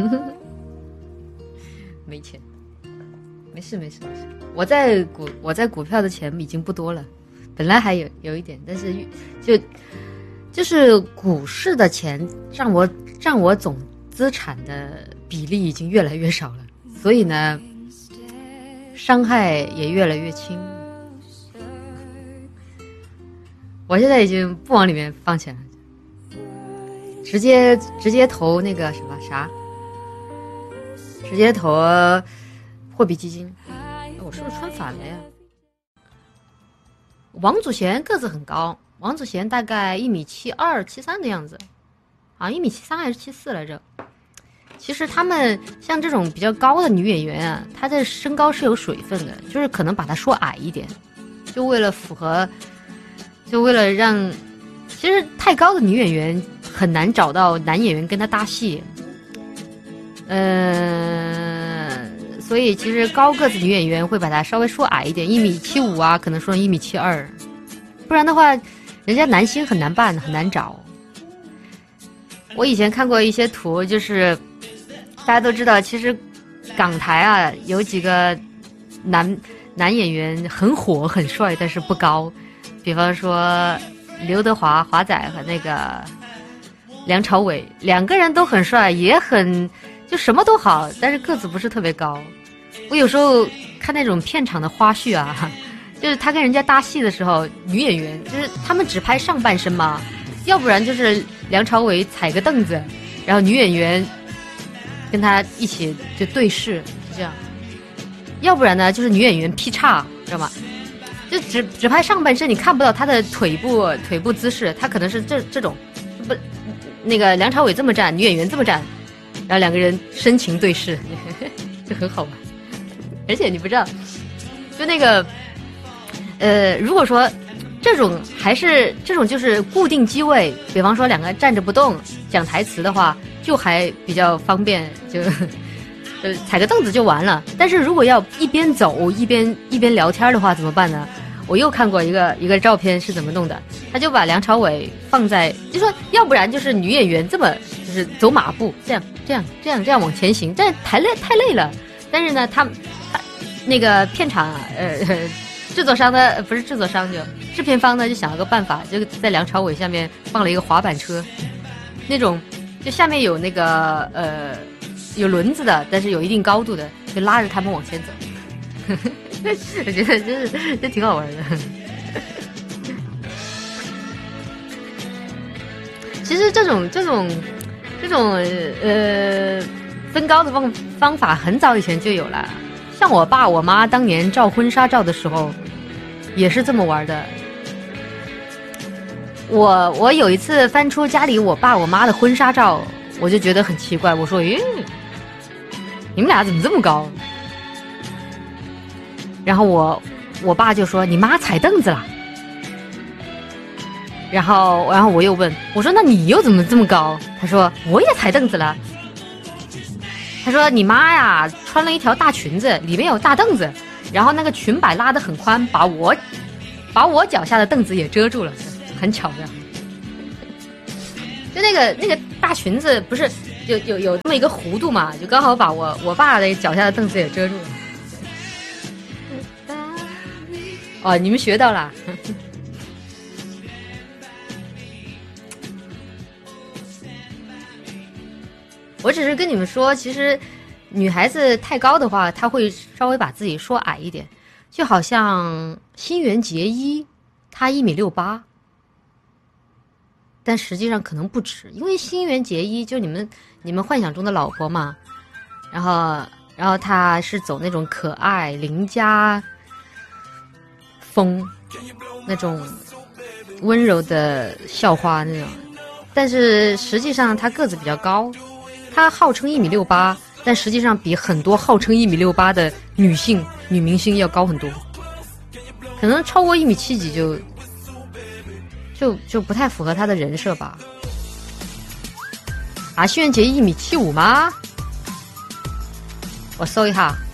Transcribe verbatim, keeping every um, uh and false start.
没钱，没事没事没事。我在股我在股票的钱已经不多了，本来还有有一点，但是就就是股市的钱占我占我总资产的比例已经越来越少了，所以呢，伤害也越来越轻。我现在已经不往里面放钱了，直接直接投那个什么啥，直接投货币基金。我是不是穿反了呀？王祖贤个子很高，王祖贤大概一米七二、七三的样子，啊，一米七三还是七四来着？其实他们像这种比较高的女演员啊，她的身高是有水分的，就是可能把她说矮一点，就为了符合，就为了让，其实太高的女演员很难找到男演员跟她搭戏，呃，所以其实高个子女演员会把她稍微说矮一点，一米七五啊，可能说一米七二，不然的话，人家男星很难办，很难找。我以前看过一些图，就是大家都知道，其实港台啊有几个男男演员很火很帅，但是不高，比方说刘德华华仔和那个梁朝伟，两个人都很帅，也很就什么都好，但是个子不是特别高。我有时候看那种片场的花絮啊，就是他跟人家搭戏的时候，女演员就是他们只拍上半身嘛，要不然就是梁朝伟踩个凳子，然后女演员跟他一起就对视，就这样。要不然呢，就是女演员劈叉，知道吗？就只只拍上半身，你看不到她的腿部腿部姿势，她可能是这这种，不，那个梁朝伟这么站，女演员这么站，然后两个人深情对视，就很好玩。而且你不知道，就那个，呃，如果说这种还是这种就是固定机位，比方说两个站着不动讲台词的话，就还比较方便，就呃踩个凳子就完了。但是如果要一边走一边一边聊天的话，怎么办呢？我又看过一个一个照片是怎么弄的，他就把梁朝伟放在，就说要不然就是女演员这么就是走马步，这样这样这样这样往前行，这太累太累了。但是呢，他那个片场呃。制作商的不是制作商，就制片方呢就想了个办法，就在梁朝伟下面放了一个滑板车，那种就下面有那个呃有轮子的，但是有一定高度的，就拉着他们往前走。我觉得真是这挺好玩的。其实这种这种这种呃增高的方方法很早以前就有了。像我爸我妈当年照婚纱照的时候也是这么玩的。我我有一次翻出家里我爸我妈的婚纱照，我就觉得很奇怪，我说诶，你们俩怎么这么高？然后我我爸就说你妈踩凳子了。然后然后我又问，我说那你又怎么这么高？他说我也踩凳子了。他说你妈呀穿了一条大裙子，里面有大凳子，然后那个裙摆拉得很宽，把我把我脚下的凳子也遮住了，很巧的。就那个那个大裙子不是有有有这么一个弧度嘛，就刚好把我我爸的脚下的凳子也遮住了。哦，你们学到了。我只是跟你们说，其实女孩子太高的话，她会稍微把自己说矮一点，就好像新垣结衣，她一米六八，但实际上可能不止，因为新垣结衣就你们你们幻想中的老婆嘛，然后然后她是走那种可爱邻家风，那种温柔的校花那种，但是实际上她个子比较高。她号称一米六八，但实际上比很多号称一米六八的女性女明星要高很多，可能超过一米七几就就就不太符合她的人设吧。啊，新垣结衣一米七五吗？我搜一下。